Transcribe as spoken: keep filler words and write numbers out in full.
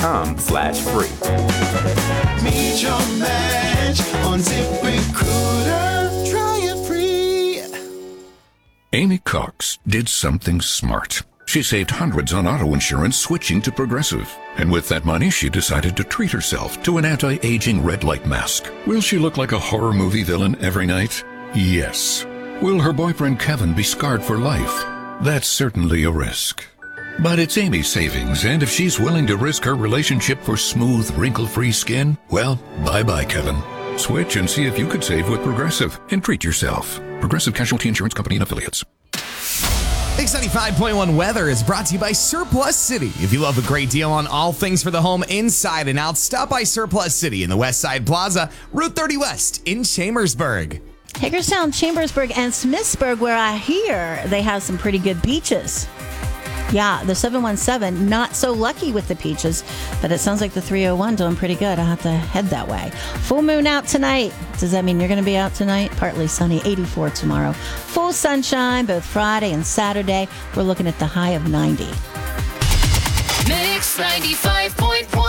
com slash free. Meet your match on ZipRecruiter. Try it free. Amy Cox did something smart. She saved hundreds on auto insurance switching to Progressive. And with that money, she decided to treat herself to an anti-aging red light mask. Will she look like a horror movie villain every night? Yes. Will her boyfriend Kevin be scarred for life? That's certainly a risk. But it's Amy's savings, and if she's willing to risk her relationship for smooth, wrinkle-free skin, well, bye-bye, Kevin. Switch and see if you could save with Progressive and treat yourself. Progressive Casualty Insurance Company and Affiliates. X ninety-five point one weather is brought to you by Surplus City. If you love a great deal on all things for the home inside and out, stop by Surplus City in the West Side Plaza, Route thirty West in Chambersburg. Hagerstown, Chambersburg, and Smithsburg, where I hear they have some pretty good peaches. Yeah, the seven one seven, not so lucky with the peaches, but it sounds like the three oh one doing pretty good. I'll have to head that way. Full moon out tonight. Does that mean you're going to be out tonight? Partly sunny, eighty-four tomorrow. Full sunshine both Friday and Saturday. We're looking at the high of ninety. Mix ninety-five point one.